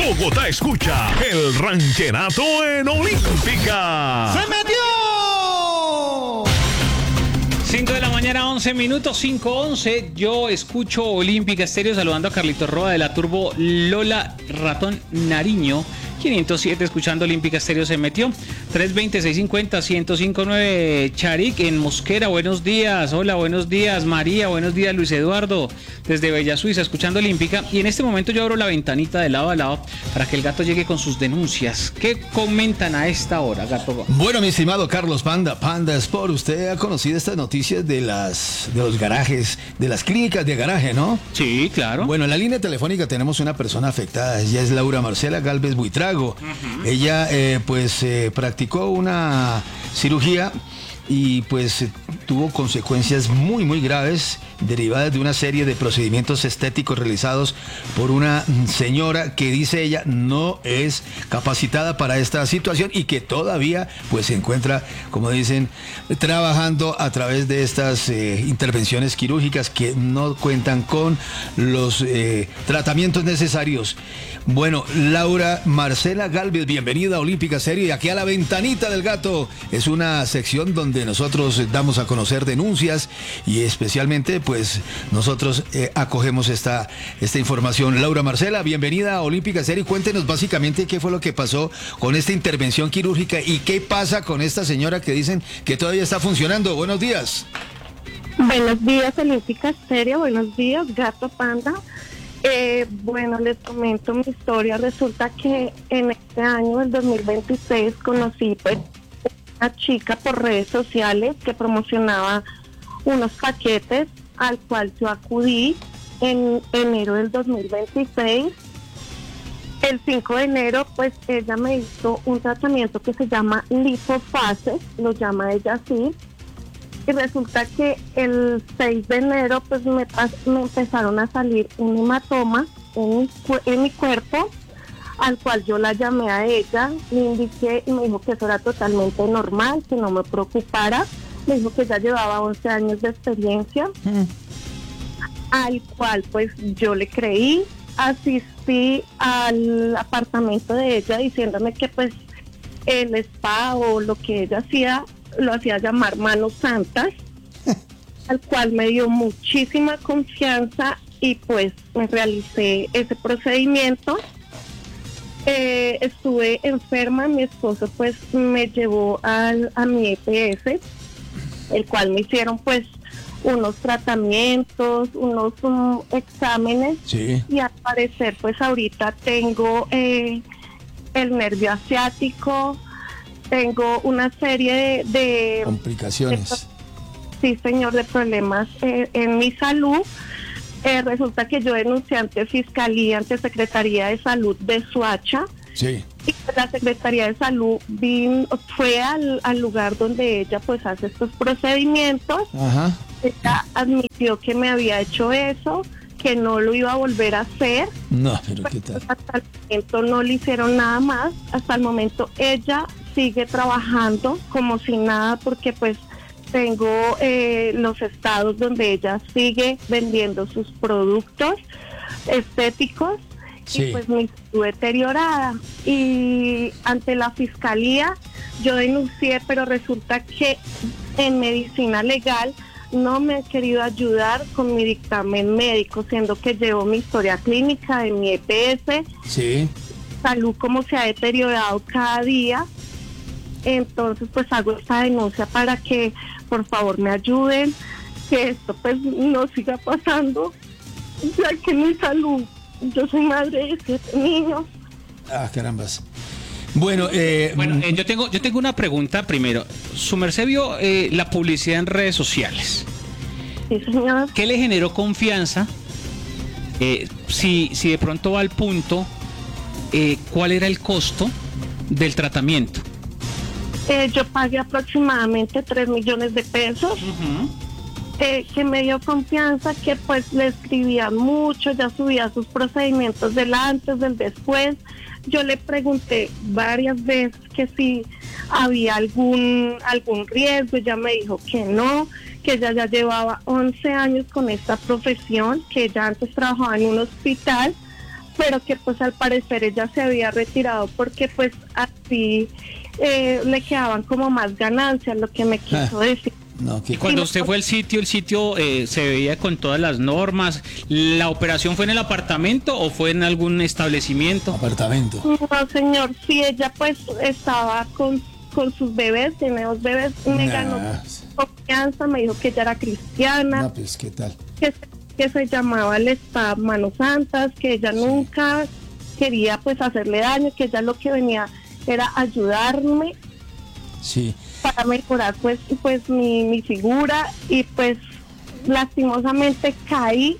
Bogotá escucha el ranquerato en Olímpica. ¡Se metió! 5 de la mañana, 11 minutos, 5:11. Yo escucho Olímpica Estéreo saludando a Carlitos Roa de la Turbo Lola Ratón Nariño. 507 escuchando Olímpica Estéreo se metió. 320-650-1059 Charik en Mosquera, buenos días. Hola, buenos días María, buenos días Luis Eduardo desde Bella Suiza escuchando Olímpica. Y en este momento yo abro la ventanita de lado a lado para que el gato llegue con sus denuncias. ¿Qué comentan a esta hora, gato? Bueno, mi estimado Carlos Panda Sport, usted ha conocido estas noticias de los garajes, de las clínicas de garaje, ¿no? Sí, claro. Bueno, en la línea telefónica tenemos una persona afectada. Ella es Laura Marcela Galvez Buitrago. Ella practicó una cirugía y pues tuvo consecuencias muy muy graves derivadas de una serie de procedimientos estéticos realizados por una señora que dice ella no es capacitada para esta situación y que todavía pues se encuentra, como dicen, trabajando a través de estas intervenciones quirúrgicas que no cuentan con los tratamientos necesarios. Bueno, Laura Marcela Galvez, bienvenida a Olímpica Estéreo y aquí a la ventanita del gato. Es una sección donde nosotros damos a conocer denuncias y especialmente pues nosotros acogemos esta información. Laura Marcela, bienvenida a Olímpica Estéreo y cuéntenos básicamente qué fue lo que pasó con esta intervención quirúrgica y qué pasa con esta señora que dicen que todavía está funcionando. Buenos días. Buenos días, Olímpica Estéreo. Buenos días, Gato Panda. Bueno, les comento mi historia. Resulta que en este año, el 2026, conocí pues una chica por redes sociales que promocionaba unos paquetes al cual yo acudí en enero del 2026. El 5 de enero, pues ella me hizo un tratamiento que se llama lipofase, lo llama ella así. Y resulta que el 6 de enero pues me empezaron a salir un hematoma en mi cuerpo, al cual yo la llamé a ella, le indiqué y me dijo que eso era totalmente normal, que no me preocupara. Me dijo que ya llevaba 11 años de experiencia, al cual pues yo le creí. Asistí al apartamento de ella diciéndome que pues el spa o lo que ella hacía lo hacía llamar Manos Santas, al cual me dio muchísima confianza y pues me realicé ese procedimiento. Estuve enferma, mi esposo pues me llevó a mi EPS, el cual me hicieron pues unos tratamientos, unos exámenes, Sí. Y al parecer pues ahorita tengo el nervio asiático. Tengo una serie de Complicaciones. Sí, señor, de problemas en mi salud. Resulta que yo denuncié ante Fiscalía, ante Secretaría de Salud de Soacha. Sí. Y la Secretaría de Salud fue al lugar donde ella pues hace estos procedimientos. Ajá. Ella admitió que me había hecho eso, que no lo iba a volver a hacer. No, pero qué tal. Hasta el momento no le hicieron nada más. Hasta el momento ella sigue trabajando como si nada, porque pues tengo los estados donde ella sigue vendiendo sus productos estéticos. Sí. Y pues me estuve deteriorada. Y ante la Fiscalía yo denuncié, pero resulta que en medicina legal no me ha querido ayudar con mi dictamen médico, siendo que llevo mi historia clínica de mi EPS. Sí. Salud como se ha deteriorado cada día. Entonces pues hago esta denuncia para que por favor me ayuden, que esto pues no siga pasando, ya que mi salud, yo soy madre de 7 niños. Ah, carambas. Bueno, yo tengo una pregunta primero. Su merced vio la publicidad en redes sociales. Sí, señor. ¿Qué le generó confianza? Si de pronto va al punto, ¿cuál era el costo del tratamiento? Yo pagué aproximadamente 3 millones de pesos. Que me dio confianza, que pues le escribía mucho, ya subía sus procedimientos del antes, del después. Yo le pregunté varias veces que si había algún riesgo, ella me dijo que no, que ella ya llevaba 11 años con esta profesión, que ella antes trabajaba en un hospital, pero que pues al parecer ella se había retirado porque pues así le quedaban como más ganancias, lo que me quiso decir. No, Y cuando usted fue al sitio, se veía con todas las normas. ¿La operación fue en el apartamento o fue en algún establecimiento? Apartamento. No, señor, sí, ella pues estaba con sus bebés, tiene 2 bebés, me ganó confianza, me dijo que ella era cristiana, No, pues, ¿qué tal? que se llamaba el spa Manos Santas, que ella nunca quería pues hacerle daño, que ella lo que venía era ayudarme Sí. para mejorar pues mi figura, y pues lastimosamente caí.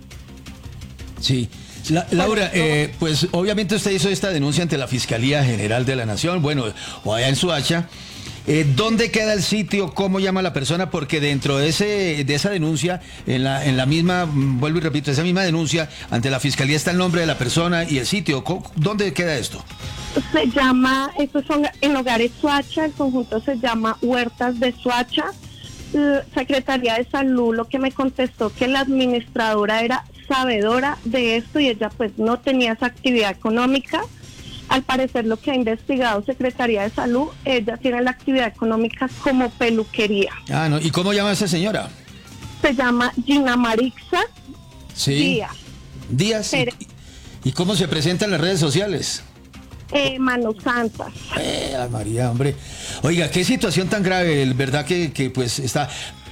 Sí. Laura, pues obviamente usted hizo esta denuncia ante la Fiscalía General de la Nación, bueno, o allá en Soacha. ¿Dónde queda el sitio? ¿Cómo llama la persona? Porque dentro de esa denuncia, en la misma, vuelvo y repito, esa misma denuncia ante la Fiscalía está el nombre de la persona y el sitio. ¿Dónde queda esto? Se llama, estos son en Hogares Soacha, el conjunto se llama Huertas de Soacha. Secretaría de Salud lo que me contestó que la administradora era sabedora de esto y ella pues no tenía esa actividad económica. Al parecer lo que ha investigado Secretaría de Salud, ella tiene la actividad económica como peluquería. Ah, no. ¿Y cómo llama esa señora? Se llama Gina Marixa Sí. Díaz. Díaz. ¿Y cómo se presenta en las redes sociales? Manos Santas. María, hombre. Oiga, qué situación tan grave, ¿verdad? Que pues está...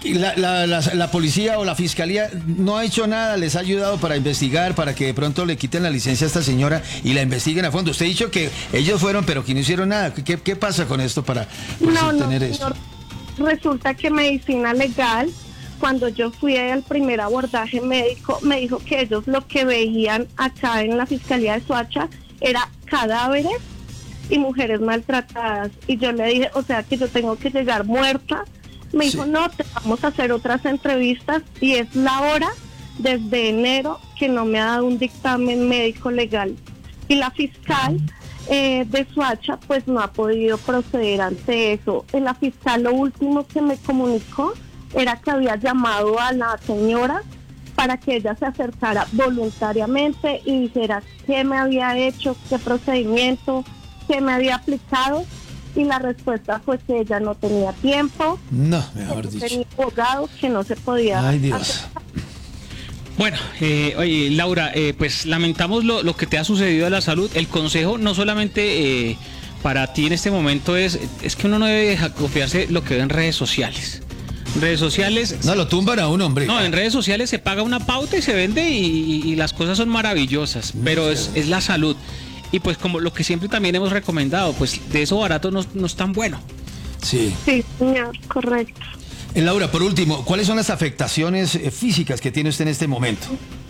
La policía o la fiscalía no ha hecho nada, les ha ayudado para investigar, para que de pronto le quiten la licencia a esta señora y la investiguen a fondo. Usted ha dicho que ellos fueron, pero que no hicieron nada. ¿Qué pasa con esto para tener esto? Resulta que Medicina Legal, cuando yo fui al primer abordaje médico, me dijo que ellos lo que veían acá en la Fiscalía de Soacha era cadáveres y mujeres maltratadas. Y yo le dije, o sea que yo tengo que llegar muerta. Me dijo, no, te vamos a hacer otras entrevistas, y es la hora desde enero que no me ha dado un dictamen médico legal. Y la fiscal de Soacha pues no ha podido proceder ante eso. La fiscal lo último que me comunicó era que había llamado a la señora para que ella se acercara voluntariamente y dijera qué me había hecho, qué procedimiento, qué me había aplicado. Y la respuesta fue que ella no tenía tiempo. No, mejor dicho. Tenía abogado, que no se podía. Ay, Dios. hacer. Bueno, oye, Laura, pues lamentamos lo que te ha sucedido a la salud. El consejo no solamente para ti en este momento es que uno no debe confiarse lo que ve en redes sociales. Redes sociales... No, lo tumban a un hombre. No, en redes sociales se paga una pauta y se vende y las cosas son maravillosas, pero es la salud. Y pues como lo que siempre también hemos recomendado, pues de eso barato no es tan bueno. Sí. Sí, señor, correcto. Laura, por último, ¿cuáles son las afectaciones físicas que tiene usted en este momento?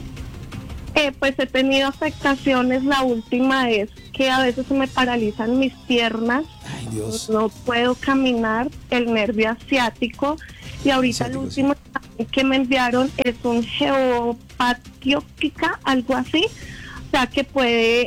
Pues he tenido afectaciones. La última es que a veces se me paralizan mis piernas. Ay, Dios. No puedo caminar, el nervio asiático. Y ahorita el último que me enviaron es un geopatióquica, algo así. O sea, que puede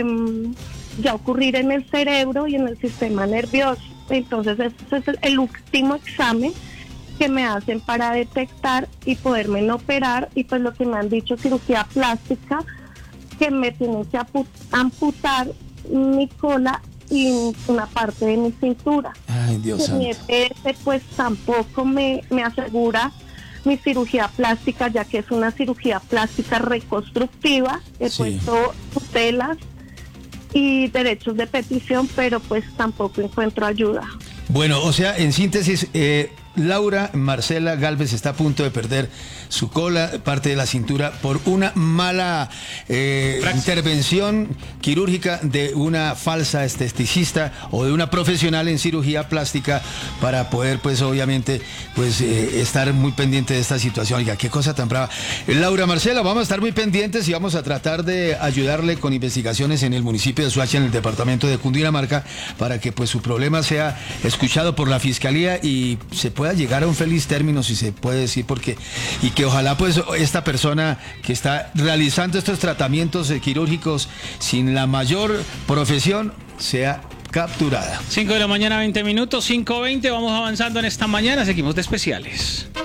ya ocurrir en el cerebro y en el sistema nervioso. Entonces, ese es el último examen que me hacen para detectar y poderme operar. Y pues lo que me han dicho, cirugía plástica, que me tienen que amputar mi cola y una parte de mi cintura. Ay, Dios santo. Mi EPS pues tampoco me asegura mi cirugía plástica, ya que es una cirugía plástica reconstructiva. He puesto tutelas y derechos de petición, pero pues tampoco encuentro ayuda. Bueno, o sea, en síntesis, Laura Marcela Gálvez está a punto de perder su cola, parte de la cintura, por una mala intervención quirúrgica de una falsa esteticista o de una profesional en cirugía plástica, para poder, pues, obviamente, pues, estar muy pendiente de esta situación. Oiga, qué cosa tan brava. Laura Marcela, vamos a estar muy pendientes y vamos a tratar de ayudarle con investigaciones en el municipio de Soacha, en el departamento de Cundinamarca, para que, pues, su problema sea escuchado por la fiscalía y se pueda llegar a un feliz término, si se puede decir, porque y que ojalá pues esta persona que está realizando estos tratamientos quirúrgicos sin la mayor profesión sea capturada. 5 de la mañana, 20 minutos, 5:20, vamos avanzando en esta mañana, seguimos de especiales.